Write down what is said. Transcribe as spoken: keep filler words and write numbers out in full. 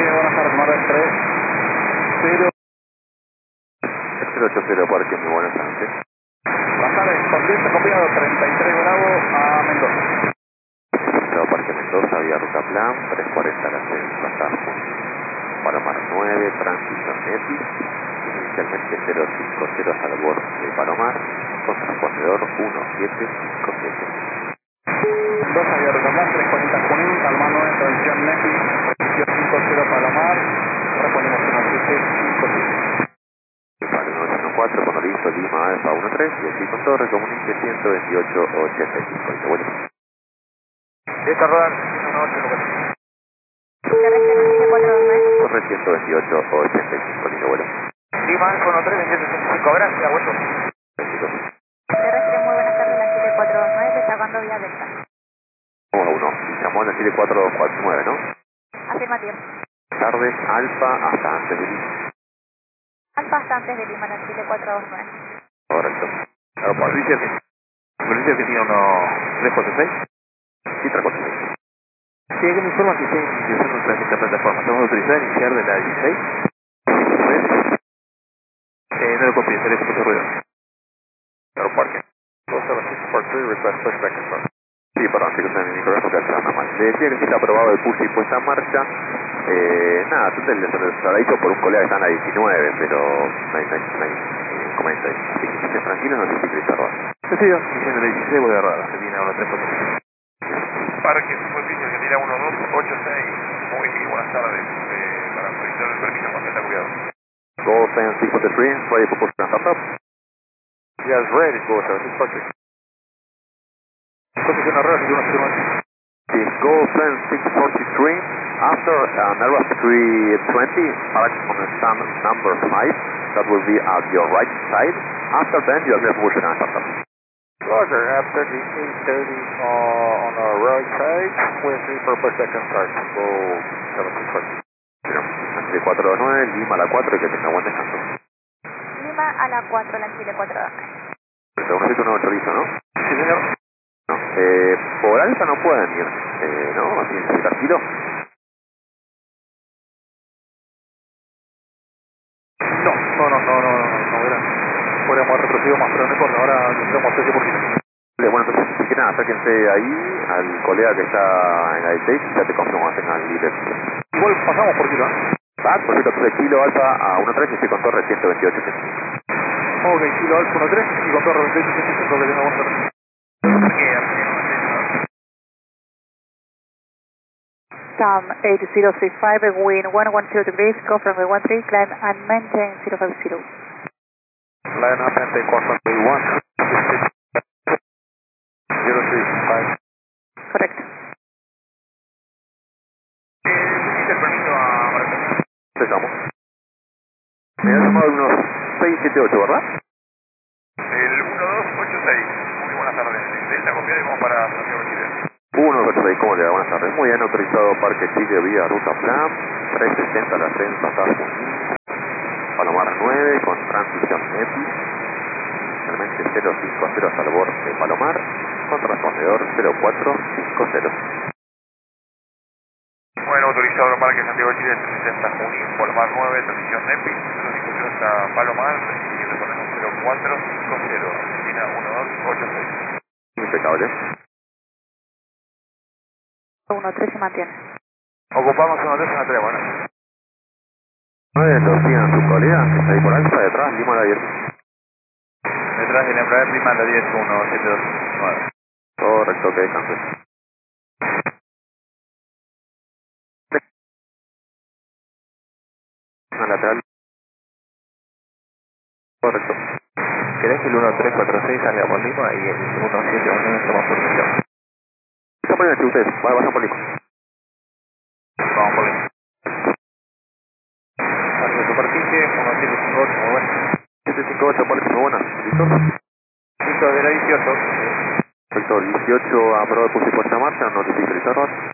buenas tardes, Mar del tres cero. cero ocho cero Parque, muy buenas tardes. Bajar el contexto copiado treinta y tres Bravo a Mendoza. Bravo Parque Mendoza, vía ruta plan, tres cuarenta la seis, pasar Palomar nueve, tránsito Neti, inicialmente cero cinco cero hasta el borde de Palomar, con transpondedor uno siete cinco siete. Mendoza, vía ruta plan, tres cuarenta Junín, Palomar nueve, transición Neti, transición cinco cero Palomar, respondemos uno siete cinco siete. Vale, nueve uno cuatro, con listo, Lima Alfa uno tres, y aquí con Torre, comunique ciento veintiocho ochenta y cinco. Dice, bueno. Esta rueda uno ocho cuatro. Torre ciento veintiocho ochenta y cinco, dice, bueno. Lima Alfa uno tres, veintiocho ochenta y cinco, gracias, bueno. Terrestre, muy buenas tardes, la siete cuatro dos nueve, destacando vía Delta. uno uno, llamó a la siete cuatro dos cuatro nueve, ¿no? Afirmativo. Tardes, Alfa, hasta antes de Lima. Alfa hasta antes de Lima, la siete cuatro dos nueve. Correcto. Aeropuerto. Dice que, dice que tiene uno tres cuatro seis. Sí, tres cuatro seis. Sí, que me informan que estén utilizando nuestra esta plataforma. ¿Estamos autorizados a iniciar de la dieciséis? Eh, no lo copié, sale con mucho ruido. Aeropuerto. dos cero seis cuatro tres, request pushback confirm. Sí, perdón, sí que está en el micrófono que está mal. Le decía que sí está aprobado el push y puesta en marcha. Eh, nada, entonces les se lo ha dicho por un colega que está en la diecinueve, pero no hay, no hay, no hay eh, inconveniente ahí. Así que estén tranquilos, no se utiliza error. Sí, sí, diciendo la dieciséis voy a errada, se viene a uno tres cuatro seis. Parque, superficie que tiene uno dos ocho seis. Muy buenas tardes. Eh, para solicitar el permiso con atenta cuidado. Go Fan six forty three, ready for push and start up. Yes, ready, go seven six four three. Condición error, uno cero nueve. Sí, Go Fan six forty three, after an Airbus three twenty, park on the stand number five, that will be at your right side. After then, you are clear for push and start up. Roger, after the eight thirty uh, on our right side, we're free for pushback and start. Go seven six four three. siete cuatro dos nueve, Lima a la cuatro y que tenga buen descanso. Lima a la cuatro, la siete cuatro dos nueve. El segundo sitio no autoriza, ¿no? Sí, señor. No. Eh, por alfa no pueden ir, eh, ¿no? Así en tranquilo. No, no, no, no, no, no, no, no, era. Podríamos haber retrocedido más, pero no importa, ahora tendremos trece por ciento. Bueno, entonces, si quieren, acérquense ahí al colega que está en la dieciséis, ya te confirmo que tengan líder. Igual pasamos por kilo, ¿eh? Va, por cierto, tres kilo alfa a uno tres y estoy con torre ciento veintiocho. Ok, kilo alfa uno tres y con torre veintiocho ochenta y cinco que tenga buena tarde. Sam eight zero three five, wind one one zero degrees, confirm one three, climb and maintain zero five zero. Line up and take one three one. zero three five. Correcto. ¿Necesita el permiso a Maracay? Te llamo. Me ha llamado unos seis siete ocho, ¿verdad? El uno dos ocho seis. Muy buenas tardes. Delta copiada y vamos para Santiago de Chile. uno ocho seis, ¿cómo le va? Buenas tardes. Muy bien, autorizado Parque Chile vía ruta plan, trescientos sesenta la tren pasar Junín, Palomar nueve con transición Neti, inicialmente cero cinco cero hasta el borde de Palomar, con transpondedor cero cuatro cinco cero. Bueno, autorizado el Parque Santiago de Chile, trescientos sesenta Junín, Palomar nueve, transición NEPI, cero cinco cero hasta Palomar, siguiente con el cero cuatro cinco cero, Argentina uno dos ocho seis. Impecable. uno tres se mantiene. Ocupamos uno tres en la tres, bueno. nueve, lo siguen su colega, que está ahí por alfa, detrás, Lima a la diez. Detrás de la Embraer Lima, la diez uno siete dos nueve. Correcto, que descanse. En lateral. Correcto. ¿Querés que el uno tres cuatro seis salga por Lima y el uno siete uno nueve toma por Lima? Está por aquí ustedes, vaya, vayan por Lima. Vamos por Lima. Parque de superficie, uno siete cinco ocho, muy bueno. siete cinco ocho, Parque, muy buena. ¿Listo? Listo, de la dieciocho. Perfecto, dieciocho aprobado por si puesta en marcha, notifica el error.